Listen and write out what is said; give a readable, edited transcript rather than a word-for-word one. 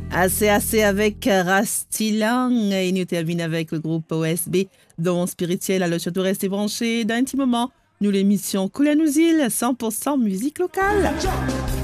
Assez avec Rastilang et nous terminons avec le groupe OSB dont spirituel à le château resté branché d'un petit moment. Nous l'émission Coulainousil 100% musique locale.